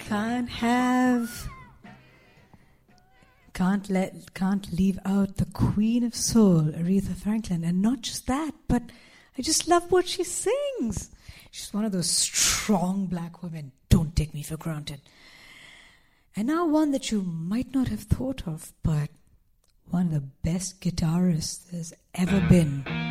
can't leave out the Queen of Soul, Aretha Franklin. And not just that, but I just love what she sings. She's one of those strong black women. Don't take me for granted. And now one that you might not have thought of, but one of the best guitarists there's ever been.